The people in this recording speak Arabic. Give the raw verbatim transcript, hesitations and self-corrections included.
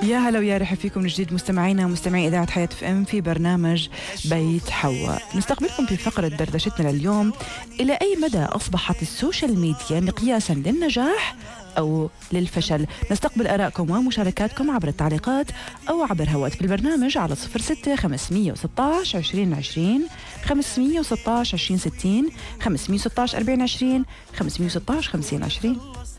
يا هلا ويا رحب فيكم من جديد مستمعينا ومستمعي إذاعة حياة اف ام في برنامج بيت حواء. نستقبلكم في فقرة دردشتنا لليوم. إلى أي مدى أصبحت السوشيال ميديا مقياسا للنجاح أو للفشل؟ نستقبل آرائكم ومشاركاتكم عبر التعليقات أو عبر هواتف البرنامج على صفر ستة خمسمية وستاش عشرين عشرين خمسمية وستاش عشرين ستين خمسمية وستاش أربعين عشرين خمسمية وستاش خمسين عشرين.